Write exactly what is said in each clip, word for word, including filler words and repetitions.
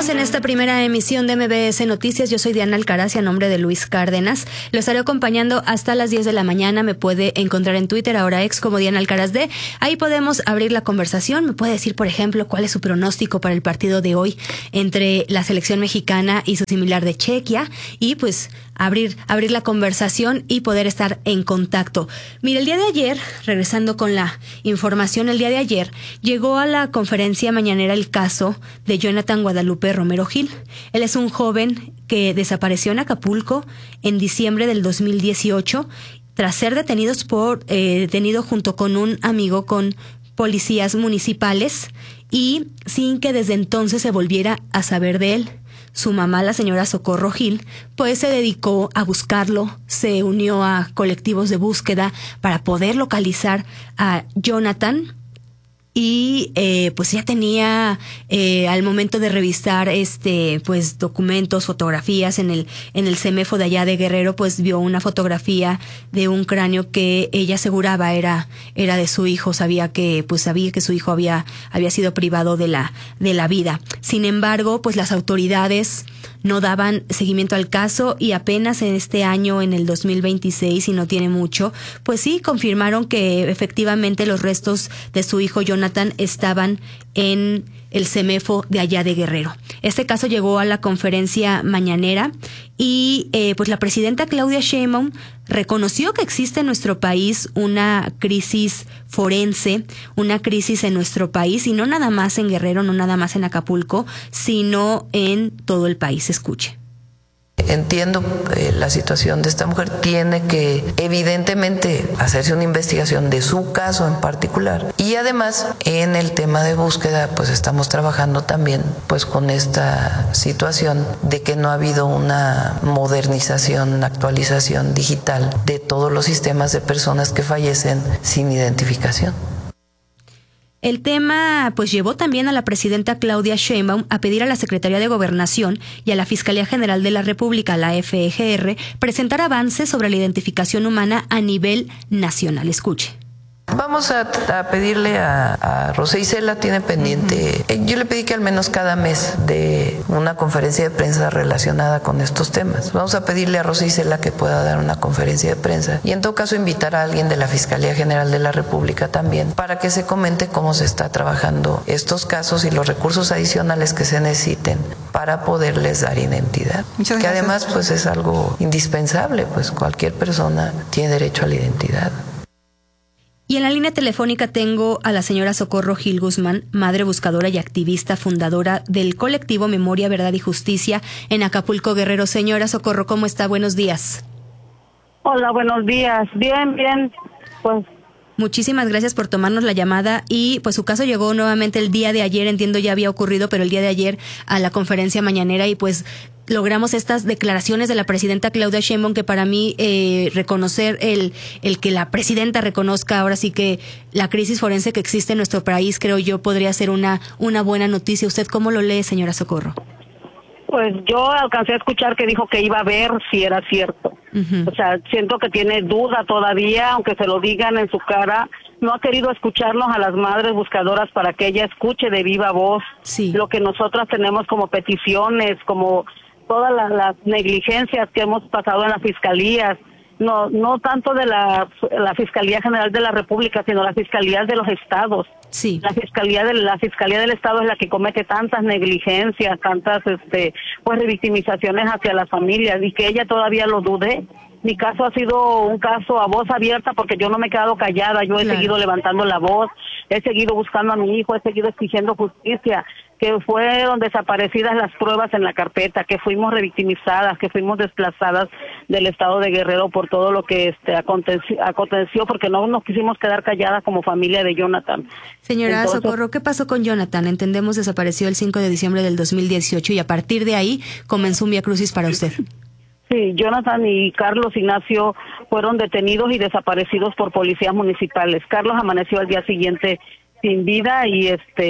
Continuamos en esta primera emisión de M B S Noticias. Yo soy Diana Alcaraz y a nombre de Luis Cárdenas lo estaré acompañando hasta las diez de la mañana. Me puede encontrar en Twitter, ahora ex, como Diana Alcaraz D. Ahí podemos abrir la conversación. Me puede decir, por ejemplo, cuál es su pronóstico para el partido de hoy entre la selección mexicana y su similar de Chequia, y pues abrir abrir la conversación y poder estar en contacto. Mira, el día de ayer, regresando con la información, el día de ayer llegó a la conferencia mañanera el caso de Jonathan Guadalupe Romero Gil. Él es un joven que desapareció en Acapulco en diciembre del dos mil dieciocho tras ser detenidos por eh, detenido junto con un amigo con policías municipales y sin que desde entonces se volviera a saber de él. Su mamá, la señora Socorro Gil, pues se dedicó a buscarlo, se unió a colectivos de búsqueda para poder localizar a Jonathan. Y eh, pues ya tenía eh, al momento de revisar este pues documentos, fotografías en el en el CEMEFO de allá de Guerrero, pues vio una fotografía de un cráneo que ella aseguraba era era de su hijo. Sabía que pues sabía que su hijo había había sido privado de la de la vida. Sin embargo, pues las autoridades no daban seguimiento al caso y apenas en este año, en el dos mil veintiséis, y no tiene mucho, pues sí confirmaron que efectivamente los restos de su hijo Jonathan estaban en el CEMEFO de allá de Guerrero. Este caso llegó a la conferencia mañanera y eh, pues la presidenta Claudia Sheinbaum reconoció que existe en nuestro país una crisis forense, una crisis en nuestro país, y no nada más en Guerrero, no nada más en Acapulco, sino en todo el país. Escuche. Entiendo eh, la situación de esta mujer. Tiene que evidentemente hacerse una investigación de su caso en particular, y además en el tema de búsqueda pues estamos trabajando también pues con esta situación de que no ha habido una modernización, actualización digital de todos los sistemas de personas que fallecen sin identificación. El tema pues llevó también a la presidenta Claudia Sheinbaum a pedir a la Secretaría de Gobernación y a la Fiscalía General de la República, la F G R, presentar avances sobre la identificación humana a nivel nacional. Escuche. Vamos a, a pedirle a, a Rosa Isela, tiene pendiente, uh-huh. Yo le pedí que al menos cada mes de una conferencia de prensa relacionada con estos temas. Vamos a pedirle a Rosa Isela que pueda dar una conferencia de prensa y en todo caso invitar a alguien de la Fiscalía General de la República también para que se comente cómo se está trabajando estos casos y los recursos adicionales que se necesiten para poderles dar identidad. Muchas gracias. Que además pues es algo indispensable, pues cualquier persona tiene derecho a la identidad. Y en la línea telefónica tengo a la señora Socorro Gil Guzmán, madre buscadora y activista fundadora del colectivo Memoria, Verdad y Justicia en Acapulco, Guerrero. Señora Socorro, ¿cómo está? Buenos días. Hola, buenos días. Bien, bien. Pues muchísimas gracias por tomarnos la llamada y pues su caso llegó nuevamente el día de ayer, entiendo ya había ocurrido, pero el día de ayer a la conferencia mañanera y pues logramos estas declaraciones de la presidenta Claudia Sheinbaum que para mí eh, reconocer el el que la presidenta reconozca ahora sí que la crisis forense que existe en nuestro país, creo yo podría ser una una buena noticia. ¿Usted cómo lo lee, señora Socorro? Pues yo alcancé a escuchar que dijo que iba a ver si era cierto. Uh-huh. O sea, siento que tiene duda todavía, aunque se lo digan en su cara. No ha querido escucharnos a las madres buscadoras para que ella escuche de viva voz sí. Lo que nosotras tenemos como peticiones, como todas las, las negligencias que hemos pasado en las fiscalías. No no tanto de la, la Fiscalía General de la República, sino la Fiscalía de los estados. Sí. La Fiscalía de la Fiscalía del Estado es la que comete tantas negligencias, tantas este pues revictimizaciones hacia las familias, y que ella todavía lo dude. Mi caso ha sido un caso a voz abierta porque yo no me he quedado callada, yo he claro. seguido levantando la voz, he seguido buscando a mi hijo, he seguido exigiendo justicia, que fueron desaparecidas las pruebas en la carpeta, que fuimos revictimizadas, que fuimos desplazadas del estado de Guerrero por todo lo que este aconteció, aconteció porque no nos quisimos quedar calladas como familia de Jonathan. Señora Entonces, Socorro, ¿qué pasó con Jonathan? Entendemos desapareció el cinco de diciembre del dos mil dieciocho y a partir de ahí comenzó un viacrucis para usted. Sí, Jonathan y Carlos Ignacio fueron detenidos y desaparecidos por policías municipales. Carlos amaneció al día siguiente sin vida y este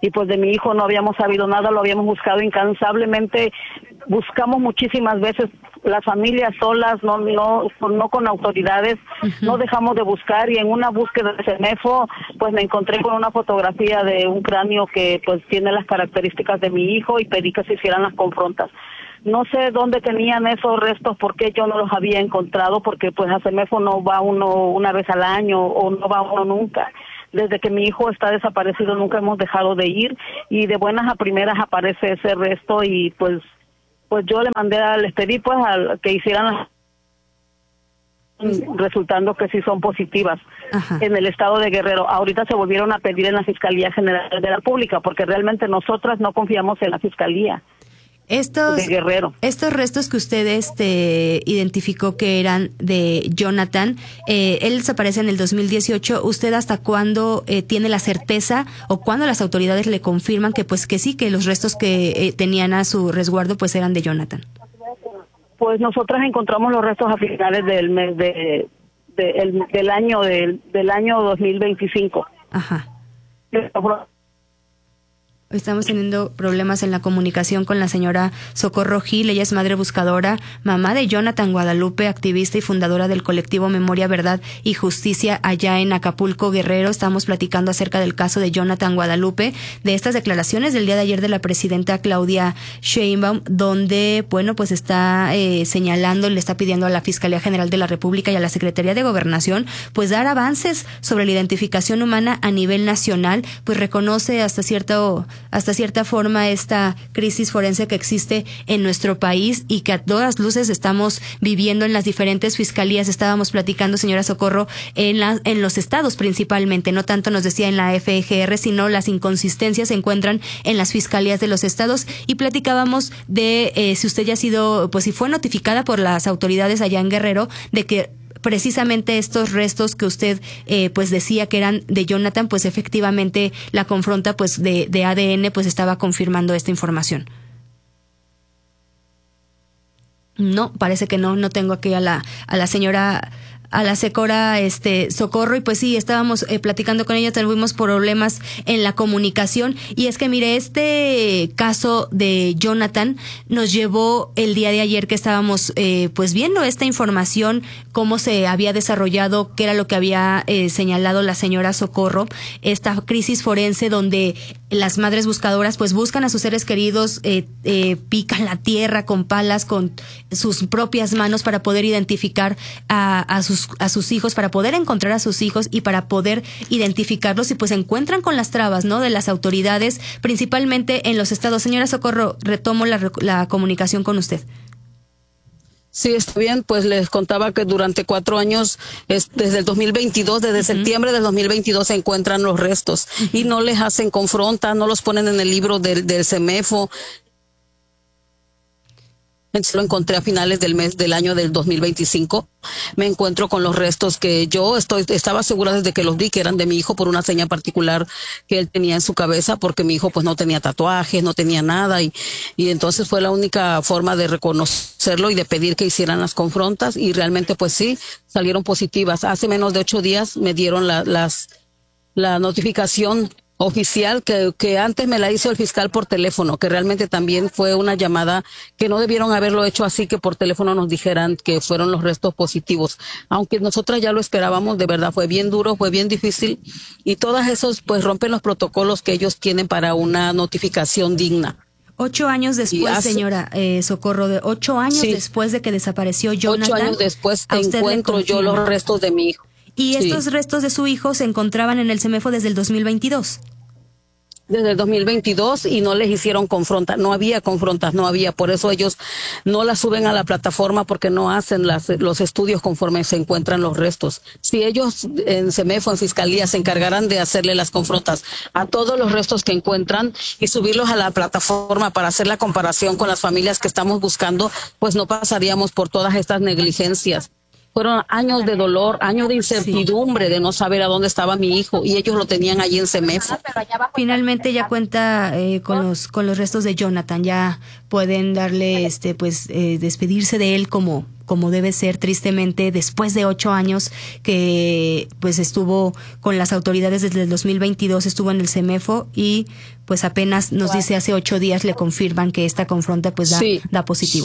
y pues de mi hijo no habíamos sabido nada, lo habíamos buscado incansablemente, buscamos muchísimas veces las familias solas, no no no con autoridades, uh-huh. no dejamos de buscar, y en una búsqueda de CEMEFO pues me encontré con una fotografía de un cráneo que pues tiene las características de mi hijo y pedí que se hicieran las confrontas. No sé dónde tenían esos restos, porque yo no los había encontrado, porque pues a CEMEFO no va uno una vez al año o no va uno nunca. Desde que mi hijo está desaparecido nunca hemos dejado de ir, y de buenas a primeras aparece ese resto, y pues pues yo le mandé, a, les pedí pues a que hicieran las, resultando que sí son positivas. Ajá. En el estado de Guerrero. Ahorita se volvieron a pedir en la Fiscalía General de la República, porque realmente nosotras no confiamos en la Fiscalía. Estos, de Guerrero. Estos restos que usted este, identificó que eran de Jonathan, eh, él desaparece en el dos mil dieciocho. ¿Usted hasta cuándo eh, tiene la certeza o cuándo las autoridades le confirman que pues que sí, que los restos que eh, tenían a su resguardo pues eran de Jonathan? Pues nosotras encontramos los restos a finales del mes de, de el, del año del, del año dos mil veinticinco. Ajá. Estamos teniendo problemas en la comunicación con la señora Socorro Gil. Ella es madre buscadora, mamá de Jonathan Guadalupe, activista y fundadora del colectivo Memoria, Verdad y Justicia allá en Acapulco, Guerrero. Estamos platicando acerca del caso de Jonathan Guadalupe, de estas declaraciones del día de ayer de la presidenta Claudia Sheinbaum, donde, bueno, pues está eh, señalando, le está pidiendo a la Fiscalía General de la República y a la Secretaría de Gobernación, pues dar avances sobre la identificación humana a nivel nacional, pues reconoce hasta cierto hasta cierta forma esta crisis forense que existe en nuestro país y que a todas luces estamos viviendo en las diferentes fiscalías. Estábamos platicando, señora Socorro, en, la, en los estados principalmente, no tanto nos decía en la F G R, sino las inconsistencias se encuentran en las fiscalías de los estados, y platicábamos de eh, si usted ya ha sido, pues si fue notificada por las autoridades allá en Guerrero de que precisamente estos restos que usted eh, pues decía que eran de Jonathan, pues efectivamente la confronta pues de, de A D N pues estaba confirmando esta información. No, parece que no, no tengo aquí a la a la señora a la Secora este Socorro, y pues sí, estábamos eh, platicando con ella, tuvimos problemas en la comunicación, y es que mire, este caso de Jonathan nos llevó el día de ayer que estábamos eh, pues viendo esta información, cómo se había desarrollado, qué era lo que había eh, señalado la señora Socorro, esta crisis forense donde las madres buscadoras pues buscan a sus seres queridos, eh, eh, pican la tierra con palas, con sus propias manos para poder identificar a, a sus a sus hijos, para poder encontrar a sus hijos y para poder identificarlos, y pues se encuentran con las trabas, ¿no?, de las autoridades, principalmente en los estados. Señora Socorro, retomo la, la comunicación con usted. Sí, está bien, pues les contaba que durante cuatro años, es, desde el dos mil veintidós, desde uh-huh. septiembre del dos mil veintidós se encuentran los restos uh-huh. y no les hacen confronta, no los ponen en el libro del, del CEMEFO. Lo encontré a finales del mes del año del dos mil veinticinco. Me encuentro con los restos que yo estoy estaba segura desde que los vi que eran de mi hijo por una seña particular que él tenía en su cabeza, porque mi hijo pues no tenía tatuajes, no tenía nada, y, y entonces fue la única forma de reconocerlo y de pedir que hicieran las confrontas, y realmente pues sí, salieron positivas. Hace menos de ocho días me dieron la, las, la notificación oficial que, que antes me la hizo el fiscal por teléfono, que realmente también fue una llamada que no debieron haberlo hecho así, que por teléfono nos dijeran que fueron los restos positivos, aunque nosotras ya lo esperábamos. De verdad fue bien duro, fue bien difícil, y todas esos pues rompen los protocolos que ellos tienen para una notificación digna. Ocho años después, hace, señora eh, Socorro, de ocho años sí, después de que desapareció Jonathan. Ocho años después encuentro yo los restos de mi hijo. Y estos sí. restos de su hijo se encontraban en el CEMEFO desde el dos mil veintidós. Desde el dos mil veintidós, y no les hicieron confrontas, no había confrontas, no había, por eso ellos no las suben a la plataforma, porque no hacen las, los estudios conforme se encuentran los restos. Si ellos en CEMEFO, en Fiscalía, se encargaran de hacerle las confrontas a todos los restos que encuentran y subirlos a la plataforma para hacer la comparación con las familias que estamos buscando, pues no pasaríamos por todas estas negligencias. Fueron años de dolor, años de incertidumbre, sí, de no saber a dónde estaba mi hijo, y ellos lo tenían allí en Semefo. Finalmente ya cuenta eh, con los con los restos de Jonathan, ya pueden darle, este, pues, eh, despedirse de él como como debe ser, tristemente, después de ocho años que pues estuvo con las autoridades desde el dos mil veintidós, estuvo en el Semefo y pues apenas nos dice hace ocho días le confirman que esta confronta pues da, sí. da positivo.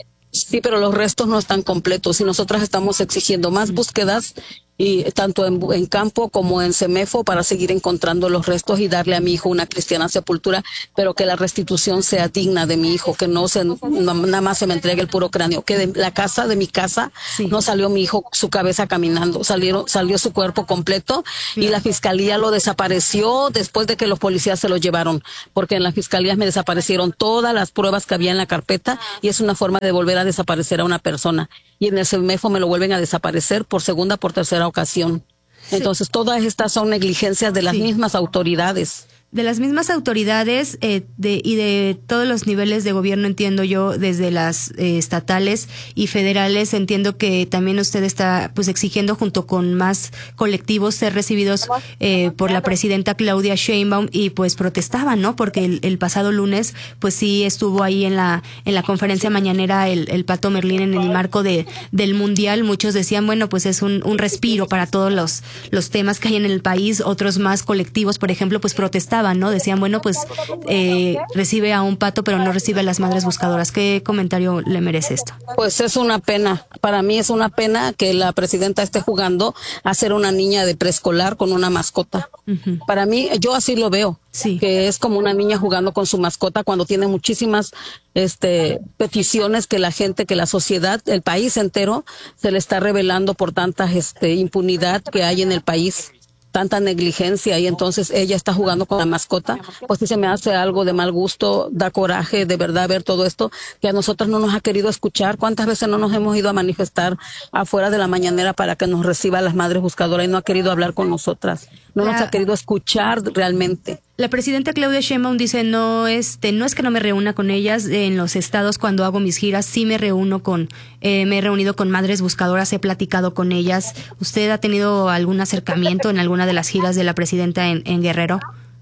Sí, pero los restos no están completos y nosotras estamos exigiendo más búsquedas, y tanto en, en campo como en Semefo, para seguir encontrando los restos y darle a mi hijo una cristiana sepultura, pero que la restitución sea digna de mi hijo, que no se no, nada más se me entregue el puro cráneo, que de la casa, de mi casa, sí, no salió mi hijo su cabeza caminando, salieron, salió su cuerpo completo, sí, y la fiscalía lo desapareció después de que los policías se lo llevaron, porque en la fiscalía me desaparecieron todas las pruebas que había en la carpeta, y es una forma de volver a desaparecer a una persona, y en el Semefo me lo vuelven a desaparecer por segunda, por tercera ocasión. Entonces, sí, todas estas son negligencias de las sí. mismas autoridades. De las mismas autoridades eh, de, y de todos los niveles de gobierno, entiendo yo, desde las eh, estatales y federales, entiendo que también usted está pues exigiendo junto con más colectivos ser recibidos eh, por la presidenta Claudia Sheinbaum, y pues protestaban, ¿no? Porque el, el pasado lunes pues sí estuvo ahí en la en la conferencia mañanera el, el Pato Merlín en el marco de del Mundial. Muchos decían, bueno, pues es un, un respiro para todos los, los temas que hay en el país. Otros más colectivos, por ejemplo, pues protestaban, ¿no? Decían, bueno, pues eh, recibe a un pato, pero no recibe a las madres buscadoras. ¿Qué comentario le merece esto? Pues es una pena. Para mí es una pena que la presidenta esté jugando a ser una niña de preescolar con una mascota. Uh-huh. Para mí, yo así lo veo. Sí. Que es como una niña jugando con su mascota cuando tiene muchísimas este, peticiones que la gente, que la sociedad, el país entero se le está revelando por tanta este, impunidad que hay en el país, tanta negligencia, y entonces ella está jugando con la mascota. Pues sí, se me hace algo de mal gusto, da coraje de verdad ver todo esto, que a nosotros no nos ha querido escuchar. ¿Cuántas veces no nos hemos ido a manifestar afuera de la mañanera para que nos reciba las madres buscadoras y no ha querido hablar con nosotras? No la, nos ha querido escuchar realmente. La presidenta Claudia Sheinbaum dice, no, este, no es que no me reúna con ellas en los estados cuando hago mis giras, sí me reúno con, eh, me he reunido con madres buscadoras, he platicado con ellas. ¿Usted ha tenido algún acercamiento en alguna de las giras de la presidenta en, en Guerrero?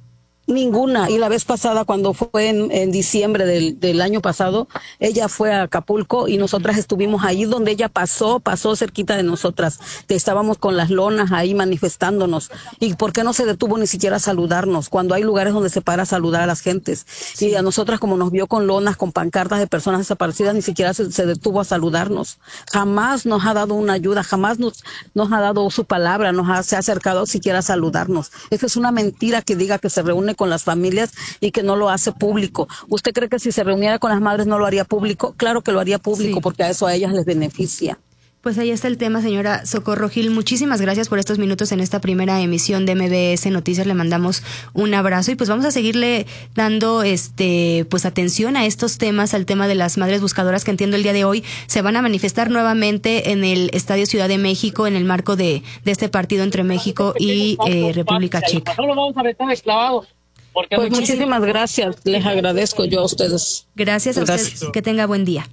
Ninguna. Y la vez pasada, cuando fue en, en diciembre del, del año pasado, ella fue a Acapulco y nosotras estuvimos ahí donde ella pasó, pasó cerquita de nosotras. Estábamos con las lonas ahí manifestándonos. ¿Y por qué no se detuvo ni siquiera a saludarnos? Cuando hay lugares donde se para a saludar a las gentes. Sí. Y a nosotras, como nos vio con lonas, con pancartas de personas desaparecidas, ni siquiera se, se detuvo a saludarnos. Jamás nos ha dado una ayuda, jamás nos, nos ha dado su palabra, nos ha, se ha acercado siquiera a saludarnos. Eso es una mentira que diga que se reúne con las familias y que no lo hace público. ¿Usted cree que si se reuniera con las madres no lo haría público? Claro que lo haría público, sí, porque a eso a ellas les beneficia. Pues ahí está el tema, señora Socorro Gil. Muchísimas gracias por estos minutos en esta primera emisión de M B S Noticias. Le mandamos un abrazo y pues vamos a seguirle dando este pues atención a estos temas, al tema de las madres buscadoras, que entiendo el día de hoy se van a manifestar nuevamente en el Estadio Ciudad de México en el marco de, de este partido entre México y eh, República Checa. No lo vamos a meter esclavado. Pues muchísimas gracias, les agradezco yo a ustedes. Gracias a gracias. usted, que tenga buen día.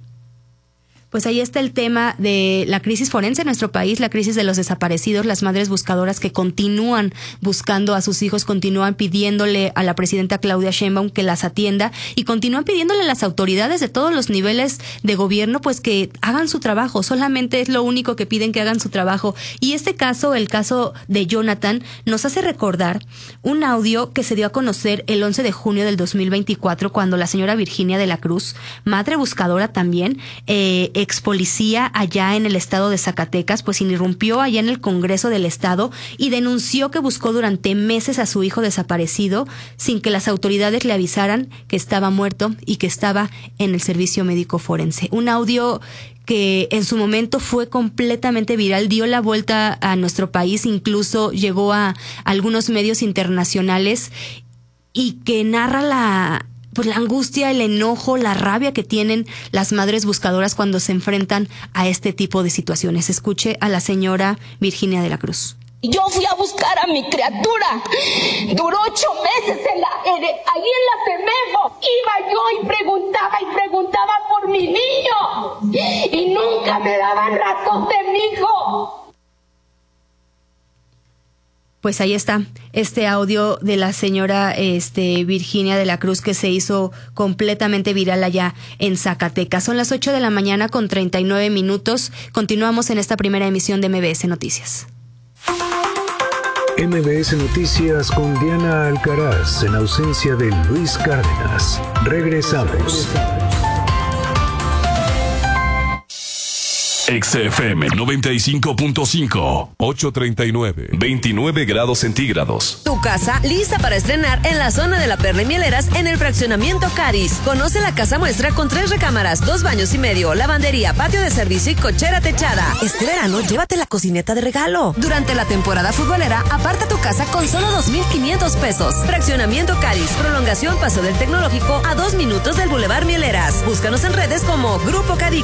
Pues ahí está el tema de la crisis forense en nuestro país, la crisis de los desaparecidos, las madres buscadoras que continúan buscando a sus hijos, continúan pidiéndole a la presidenta Claudia Sheinbaum que las atienda y continúan pidiéndole a las autoridades de todos los niveles de gobierno pues que hagan su trabajo. Solamente es lo único que piden, que hagan su trabajo. Y este caso, el caso de Jonathan, nos hace recordar un audio que se dio a conocer el once de junio del dos mil veinticuatro cuando la señora Virginia de la Cruz, madre buscadora también, eh, ex policía allá en el estado de Zacatecas, pues irrumpió allá en el Congreso del Estado y denunció que buscó durante meses a su hijo desaparecido sin que las autoridades le avisaran que estaba muerto y que estaba en el servicio médico forense. Un audio que en su momento fue completamente viral, dio la vuelta a nuestro país, incluso llegó a algunos medios internacionales y que narra la pues la angustia, el enojo, la rabia que tienen las madres buscadoras cuando se enfrentan a este tipo de situaciones. Escuche a la señora Virginia de la Cruz. Yo fui a buscar a mi criatura. Duró ocho meses en la, en, ahí en la Semefo. Iba yo y preguntaba y preguntaba por mi niño. Y nunca me daban ratos de mi hijo. Pues ahí está este audio de la señora este, Virginia de la Cruz, que se hizo completamente viral allá en Zacatecas. Son las ocho de la mañana con treinta y nueve minutos. Continuamos en esta primera emisión de M B S Noticias. M B S Noticias con Diana Alcaraz, en ausencia de Luis Cárdenas. Regresamos. X F M noventa y cinco punto cinco, ocho treinta y nueve, veintinueve grados centígrados. Tu casa lista para estrenar en la zona de la Perla y Mieleras en el fraccionamiento Caris. Conoce la casa muestra con tres recámaras, dos baños y medio, lavandería, patio de servicio y cochera techada. Este verano llévate la cocineta de regalo. Durante la temporada futbolera, aparta tu casa con solo dos mil quinientos pesos. Fraccionamiento Caris, prolongación Paso del Tecnológico a dos minutos del Boulevard Mieleras. Búscanos en redes como Grupo Cadi.